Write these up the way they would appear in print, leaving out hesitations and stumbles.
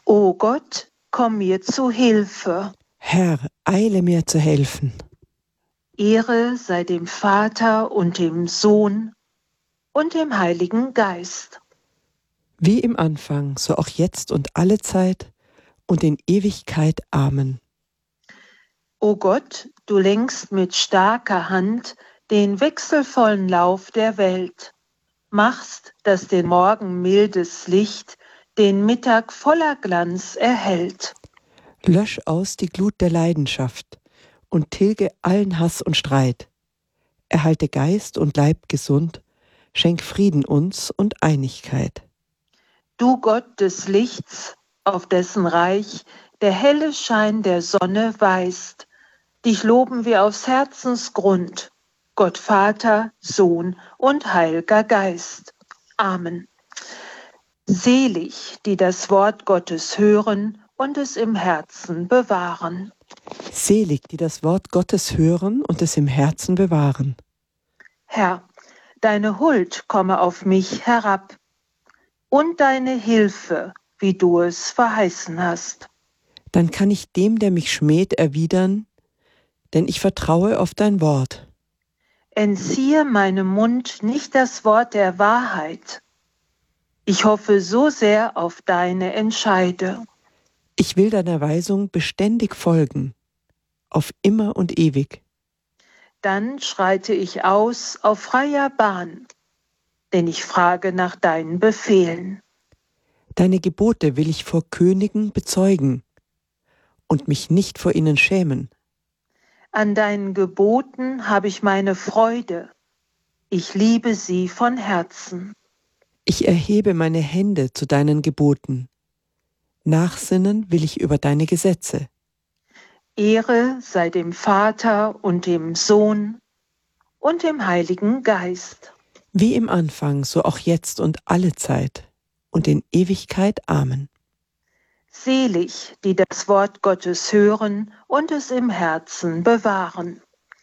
O Gott, komm mir zu Hilfe. Herr, eile mir zu helfen. Ehre sei dem Vater und dem Sohn und dem Heiligen Geist. Wie im Anfang, so auch jetzt und alle Zeit und in Ewigkeit. Amen. O Gott, du lenkst mit starker Hand den wechselvollen Lauf der Welt, machst, dass den Morgen mildes Licht den Mittag voller Glanz erhellt. Lösch aus die Glut der Leidenschaft und tilge allen Hass und Streit. Erhalte Geist und Leib gesund, schenk Frieden uns und Einigkeit. Du Gott des Lichts, auf dessen Reich der helle Schein der Sonne weist, dich loben wir aufs Herzensgrund, Gott Vater, Sohn und Heilger Geist. Amen. Selig, die das Wort Gottes hören und es im Herzen bewahren. Selig, die das Wort Gottes hören und es im Herzen bewahren. Herr, deine Huld komme auf mich herab und deine Hilfe, wie du es verheißen hast. Dann kann ich dem, der mich schmäht, erwidern, denn ich vertraue auf dein Wort. Entziehe meinem Mund nicht das Wort der Wahrheit. Ich hoffe so sehr auf deine Entscheide. Ich will deiner Weisung beständig folgen, auf immer und ewig. Dann schreite ich aus auf freier Bahn, denn ich frage nach deinen Befehlen. Deine Gebote will ich vor Königen bezeugen und mich nicht vor ihnen schämen. An deinen Geboten habe ich meine Freude. Ich liebe sie von Herzen. Ich erhebe meine Hände zu deinen Geboten. Nachsinnen will ich über deine Gesetze. Ehre sei dem Vater und dem Sohn und dem Heiligen Geist. Wie im Anfang, so auch jetzt und alle Zeit und in Ewigkeit. Amen. Selig, die das Wort Gottes hören und es im Herzen bewahren.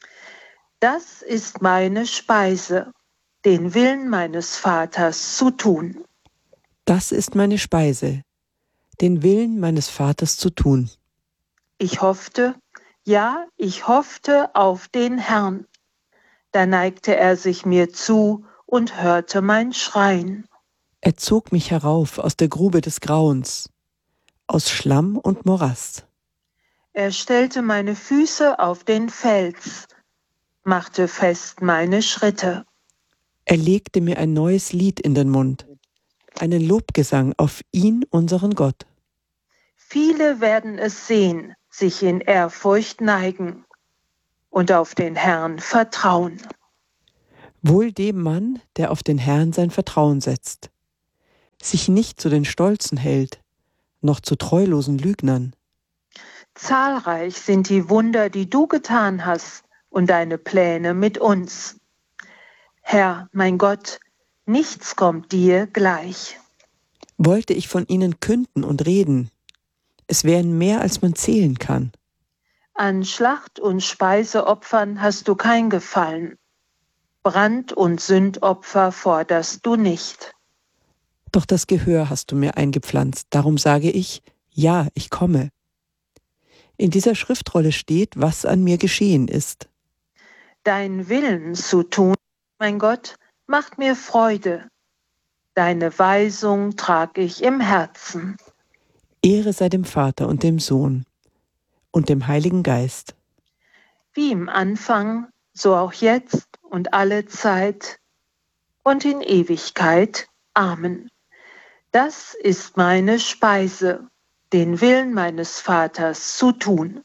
Das ist meine Speise, den Willen meines Vaters zu tun. Das ist meine Speise, den Willen meines Vaters zu tun. Ich hoffte, ja, ich hoffte auf den Herrn. Da neigte er sich mir zu und hörte mein Schreien. Er zog mich herauf aus der Grube des Grauens, aus Schlamm und Morast. Er stellte meine Füße auf den Fels, machte fest meine Schritte. Er legte mir ein neues Lied in den Mund, einen Lobgesang auf ihn, unseren Gott. Viele werden es sehen, sich in Ehrfurcht neigen und auf den Herrn vertrauen. Wohl dem Mann, der auf den Herrn sein Vertrauen setzt, sich nicht zu den Stolzen hält, noch zu treulosen Lügnern. Zahlreich sind die Wunder, die du getan hast, und deine Pläne mit uns. Herr, mein Gott, nichts kommt dir gleich. Wollte ich von ihnen künden und reden, es wären mehr, als man zählen kann. An Schlacht- und Speiseopfern hast du kein Gefallen. Brand- und Sündopfer forderst du nicht. Doch das Gehör hast du mir eingepflanzt, darum sage ich, ja, ich komme. In dieser Schriftrolle steht, was an mir geschehen ist. Dein Willen zu tun, mein Gott, macht mir Freude. Deine Weisung trag ich im Herzen. Ehre sei dem Vater und dem Sohn und dem Heiligen Geist. Wie im Anfang, so auch jetzt und alle Zeit und in Ewigkeit. Amen. Das ist meine Speise, den Willen meines Vaters zu tun.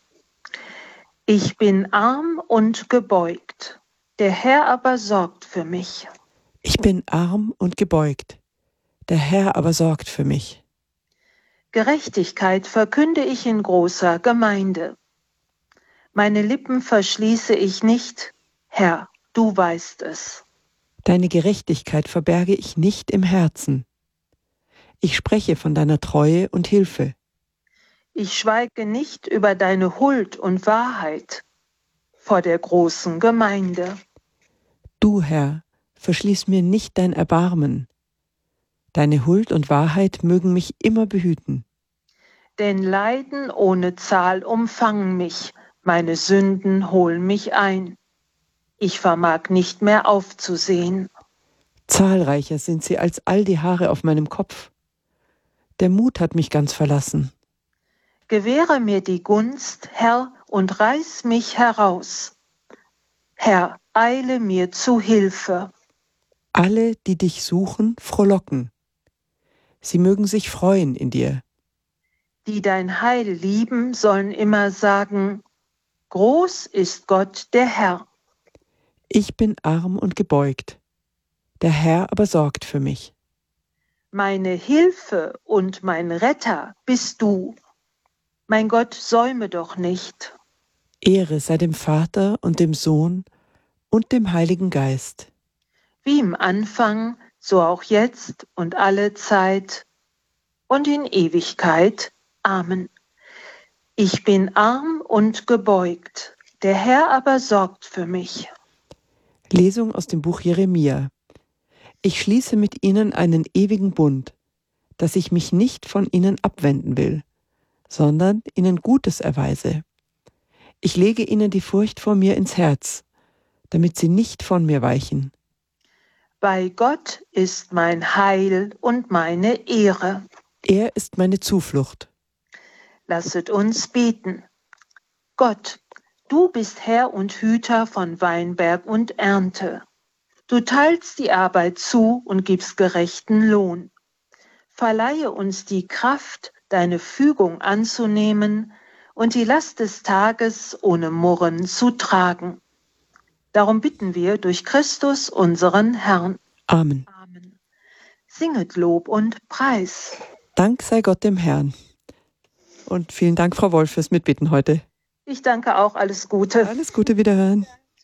Ich bin arm und gebeugt, der Herr aber sorgt für mich. Ich bin arm und gebeugt, der Herr aber sorgt für mich. Gerechtigkeit verkünde ich in großer Gemeinde. Meine Lippen verschließe ich nicht, Herr, du weißt es. Deine Gerechtigkeit verberge ich nicht im Herzen. Ich spreche von deiner Treue und Hilfe. Ich schweige nicht über deine Huld und Wahrheit vor der großen Gemeinde. Du, Herr, verschließ mir nicht dein Erbarmen. Deine Huld und Wahrheit mögen mich immer behüten. Denn Leiden ohne Zahl umfangen mich, meine Sünden holen mich ein. Ich vermag nicht mehr aufzusehen. Zahlreicher sind sie als all die Haare auf meinem Kopf. Der Mut hat mich ganz verlassen. Gewähre mir die Gunst, Herr, und reiß mich heraus. Herr, eile mir zu Hilfe. Alle, die dich suchen, frohlocken. Sie mögen sich freuen in dir. Die dein Heil lieben, sollen immer sagen, groß ist Gott der Herr. Ich bin arm und gebeugt. Der Herr aber sorgt für mich. Meine Hilfe und mein Retter bist du. Mein Gott, säume doch nicht. Ehre sei dem Vater und dem Sohn und dem Heiligen Geist. Wie im Anfang, so auch jetzt und alle Zeit und in Ewigkeit. Amen. Ich bin arm und gebeugt, der Herr aber sorgt für mich. Lesung aus dem Buch Jeremia. Ich schließe mit ihnen einen ewigen Bund, dass ich mich nicht von ihnen abwenden will, sondern ihnen Gutes erweise. Ich lege ihnen die Furcht vor mir ins Herz, damit sie nicht von mir weichen. Bei Gott ist mein Heil und meine Ehre. Er ist meine Zuflucht. Lasset uns beten. Gott, du bist Herr und Hüter von Weinberg und Ernte. Du teilst die Arbeit zu und gibst gerechten Lohn. Verleihe uns die Kraft, deine Fügung anzunehmen und die Last des Tages ohne Murren zu tragen. Darum bitten wir durch Christus, unseren Herrn. Amen. Amen. Singet Lob und Preis. Dank sei Gott dem Herrn. Und vielen Dank, Frau Wolf, fürs Mitbitten heute. Ich danke auch, alles Gute. Alles Gute, wiederhören.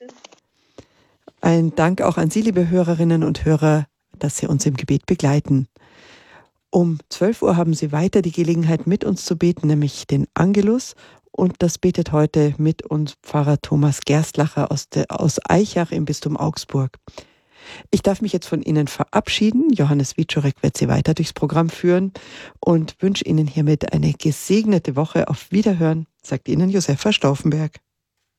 Ein Dank auch an Sie, liebe Hörerinnen und Hörer, dass Sie uns im Gebet begleiten. Um 12 Uhr haben Sie weiter die Gelegenheit, mit uns zu beten, nämlich den Angelus. Und das betet heute mit uns Pfarrer Thomas Gerstlacher aus Aichach im Bistum Augsburg. Ich darf mich jetzt von Ihnen verabschieden. Johannes Wieczorek wird Sie weiter durchs Programm führen und wünsche Ihnen hiermit eine gesegnete Woche. Auf Wiederhören, sagt Ihnen Josefa Stauffenberg.